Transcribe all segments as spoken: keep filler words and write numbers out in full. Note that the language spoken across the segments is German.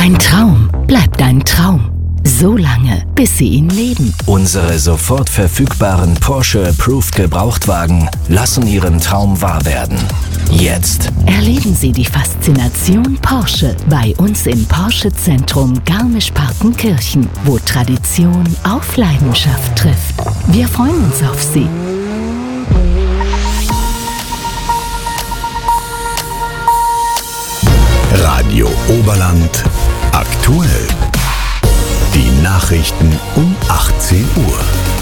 Ein Traum bleibt ein Traum. So lange, bis Sie ihn leben. Unsere sofort verfügbaren Porsche Approved Gebrauchtwagen lassen Ihren Traum wahr werden. Jetzt Erleben Sie die Faszination Porsche bei uns im Porsche Zentrum Garmisch-Partenkirchen, wo Tradition auf Leidenschaft trifft. Wir freuen uns auf Sie. Radio Oberland aktuell. Die Nachrichten um achtzehn Uhr.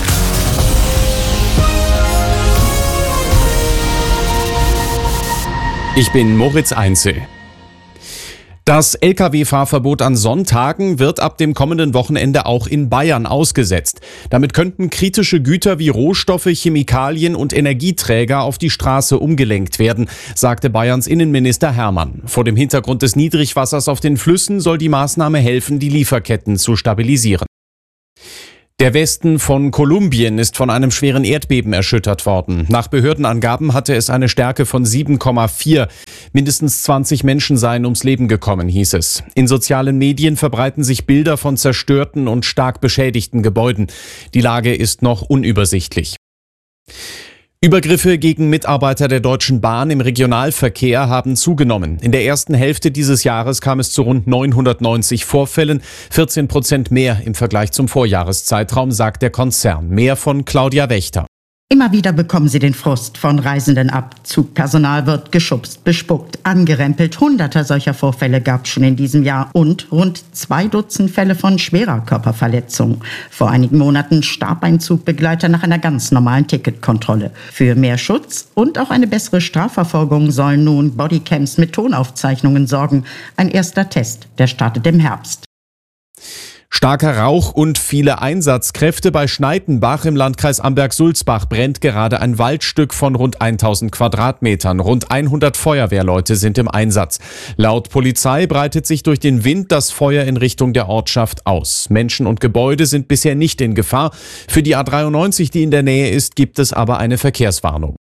Ich bin Moritz Einzel. Das L K W-Fahrverbot an Sonntagen wird ab dem kommenden Wochenende auch in Bayern ausgesetzt. Damit könnten kritische Güter wie Rohstoffe, Chemikalien und Energieträger auf die Straße umgelenkt werden, sagte Bayerns Innenminister Hermann. Vor dem Hintergrund des Niedrigwassers auf den Flüssen soll die Maßnahme helfen, die Lieferketten zu stabilisieren. Der Westen von Kolumbien ist von einem schweren Erdbeben erschüttert worden. Nach Behördenangaben hatte es eine Stärke von sieben Komma vier. Mindestens zwanzig Menschen seien ums Leben gekommen, hieß es. In sozialen Medien verbreiten sich Bilder von zerstörten und stark beschädigten Gebäuden. Die Lage ist noch unübersichtlich. Übergriffe gegen Mitarbeiter der Deutschen Bahn im Regionalverkehr haben zugenommen. In der ersten Hälfte dieses Jahres kam es zu rund neunhundertneunzig Vorfällen, vierzehn Prozent mehr im Vergleich zum Vorjahreszeitraum, sagt der Konzern. Mehr von Claudia Wächter. Immer wieder bekommen sie den Frust von Reisenden ab. Zugpersonal wird geschubst, bespuckt, angerempelt. Hunderte solcher Vorfälle gab es schon in diesem Jahr und rund zwei Dutzend Fälle von schwerer Körperverletzung. Vor einigen Monaten starb ein Zugbegleiter nach einer ganz normalen Ticketkontrolle. Für mehr Schutz und auch eine bessere Strafverfolgung sollen nun Bodycams mit Tonaufzeichnungen sorgen. Ein erster Test, der startet im Herbst. Starker Rauch und viele Einsatzkräfte. Bei Schneidenbach im Landkreis Amberg-Sulzbach brennt gerade ein Waldstück von rund tausend Quadratmetern. Rund hundert Feuerwehrleute sind im Einsatz. Laut Polizei breitet sich durch den Wind das Feuer in Richtung der Ortschaft aus. Menschen und Gebäude sind bisher nicht in Gefahr. Für die A dreiundneunzig, die in der Nähe ist, gibt es aber eine Verkehrswarnung.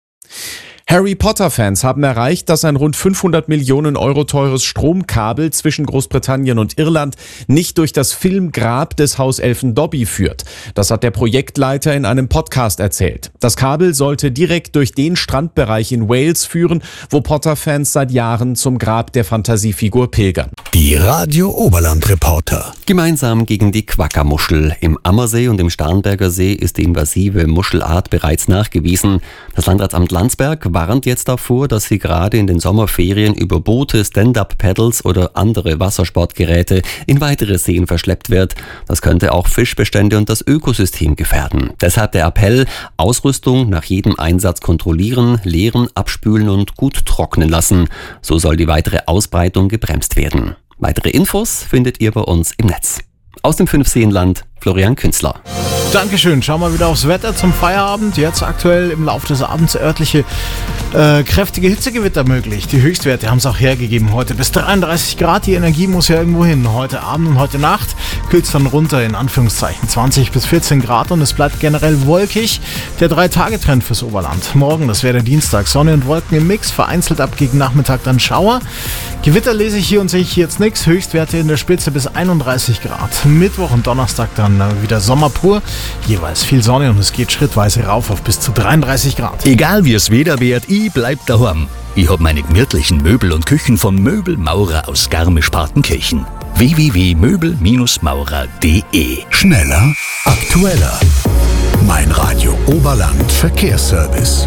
Harry Potter-Fans haben erreicht, dass ein rund fünfhundert Millionen Euro teures Stromkabel zwischen Großbritannien und Irland nicht durch das Filmgrab des Hauselfen Dobby führt. Das hat der Projektleiter in einem Podcast erzählt. Das Kabel sollte direkt durch den Strandbereich in Wales führen, wo Potter-Fans seit Jahren zum Grab der Fantasiefigur pilgern. Die Radio Oberland Reporter. Gemeinsam gegen die Quackermuschel. Im Ammersee und im Starnberger See ist die invasive Muschelart bereits nachgewiesen. Das Landratsamt Landsberg warnt jetzt davor, dass sie gerade in den Sommerferien über Boote, Stand-Up-Paddles oder andere Wassersportgeräte in weitere Seen verschleppt wird. Das könnte auch Fischbestände und das Ökosystem gefährden. Deshalb der Appell: Ausrüstung nach jedem Einsatz kontrollieren, leeren, abspülen und gut trocknen lassen. So soll die weitere Ausbreitung gebremst werden. Weitere Infos findet ihr bei uns im Netz. Aus dem Fünfseenland, Florian Künzler. Dankeschön. Schauen wir wieder aufs Wetter zum Feierabend. Jetzt aktuell im Laufe des Abends örtliche äh, kräftige Hitzegewitter möglich. Die Höchstwerte haben es auch hergegeben heute. Bis dreiunddreißig Grad. Die Energie muss ja irgendwo hin. Heute Abend und heute Nacht kühlt es dann runter in Anführungszeichen zwanzig bis vierzehn Grad und es bleibt generell wolkig. Der Drei-Tage-Trend fürs Oberland. Morgen, das wäre der Dienstag. Sonne und Wolken im Mix. Vereinzelt ab gegen Nachmittag dann Schauer. Gewitter lese ich hier und sehe ich hier jetzt nichts. Höchstwerte in der Spitze bis einunddreißig Grad. Mittwoch und Donnerstag dann wieder Sommer pur. Jeweils viel Sonne und es geht schrittweise rauf auf bis zu dreiunddreißig Grad. Egal wie es Wetter wird, ich bleib daheim. Ich hab meine gemütlichen Möbel und Küchen von Möbelmaurer aus Garmisch-Partenkirchen. w w w punkt möbel maurer punkt d e. Schneller, aktueller. Mein Radio Oberland Verkehrsservice.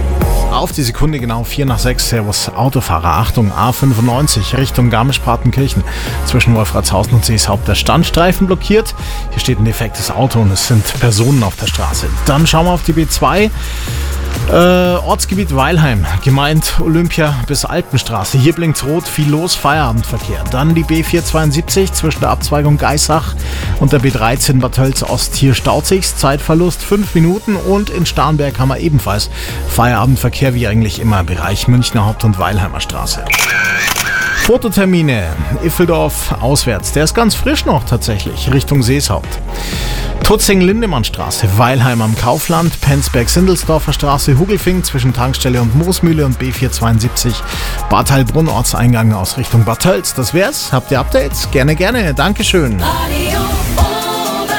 Auf die Sekunde genau vier nach sechs. Servus Autofahrer. Achtung, A fünfundneunzig Richtung Garmisch-Partenkirchen. Zwischen Wolfratshausen und Seeshaupt der Standstreifen blockiert. Hier steht ein defektes Auto und es sind Personen auf der Straße. Dann schauen wir auf die B zwei. Äh, Ortsgebiet Weilheim, gemeint Olympia bis Alpenstraße. Hier blinkt rot, viel los, Feierabendverkehr. Dann die B vierhundertzweiundsiebzig zwischen der Abzweigung Geisach und der B dreizehn Bad Tölz Ost. Hier staut sich's, Zeitverlust fünf Minuten und in Starnberg haben wir ebenfalls Feierabendverkehr wie eigentlich immer, Bereich Münchner Haupt- und Weilheimer Straße. Fototermine. Iffeldorf auswärts. Der ist ganz frisch noch tatsächlich. Richtung Seeshaupt. Tutzing-Lindemann-Straße, Weilheim am Kaufland, Penzberg-Sindelsdorfer Straße, Hugelfing zwischen Tankstelle und Moosmühle und B vierhundertzweiundsiebzig, Bad Heilbrunn, Ortseingang aus Richtung Bad Tölz. Das wär's. Habt ihr Updates? Gerne, gerne. Dankeschön. Radio Oberland,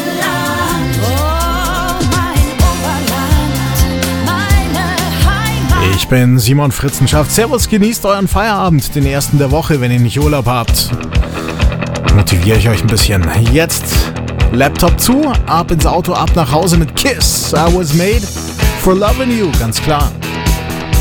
oh mein Oberland, meine Heimat. Ich bin Simon Fritzenschaft. Servus, genießt euren Feierabend, den ersten der Woche, wenn ihr nicht Urlaub habt. Motiviere ich euch ein bisschen. Jetzt Laptop zu, ab ins Auto, ab nach Hause mit Kiss. I was made for loving you, ganz klar.